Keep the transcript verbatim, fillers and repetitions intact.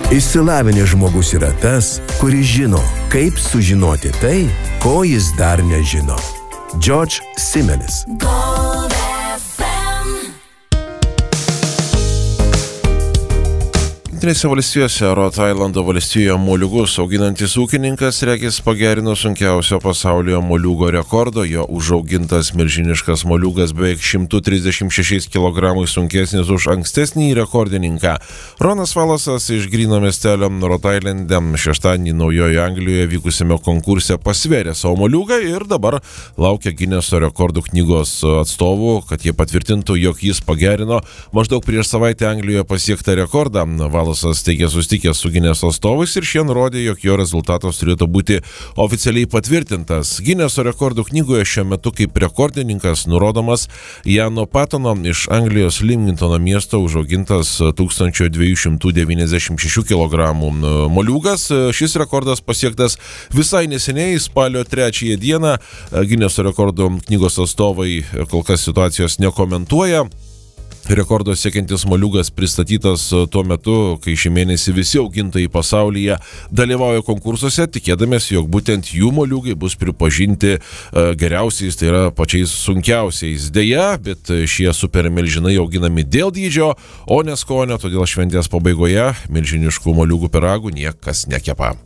Išsilavinęs žmogus yra tas, kuris žino, kaip sužinoti tai, ko jis dar nežino. George Simelis. Jungtinėse valstijose Rhode Islando valstijoje moliūgus auginantis ūkininkas regis pagerino sunkiausio pasaulyje moliūgo rekordą. Jo užaugintas milžiniškas moliūgas beveik šimtu trisdešimt šešiais kilogramais sunkesnis už ankstesnį rekordininką. Ronas Valasas iš Gryno miestelio Rhode Islande šeštadienį Naujojoje Anglijoje vykusiame konkurse pasvėrė savo moliūgą ir dabar laukia Gineso rekordų knygos atstovų, kad jie patvirtintų, jog jis pagerino maždaug prieš savaitę Anglijoje pasiektą rekordą. Valasas teigė susitikęs su Gineso atstovais ir šie nurodė, jog jo rezultatas turėtų būti oficialiai patvirtintas. Gineso rekordų knygoje šiuo metu kaip rekordininkas nurodomas Jano Patono iš Anglijos Limingtono miesto užaugintas tūkstantis dviejų šimtų devyniasdešimt šešių kilogramų moliūgas. Šis rekordas pasiektas visai neseniai, spalio trečiąją dieną. Gineso rekordų knygos atstovai kol kas situacijos nekomentuoja. Rekordo siekiantis moliūgas pristatytas tuo metu, kai šį mėnesį visi augintojai pasaulyje dalyvauja konkursuose, tikėdamės, jog būtent jų moliūgai bus pripažinti geriausiais, tai yra pačiais sunkiausiais. Deja, bet šie super milžinai auginami dėl dydžio, o ne skonio, todėl šventės pabaigoje milžiniškų moliūgų pyragų niekas nekepa.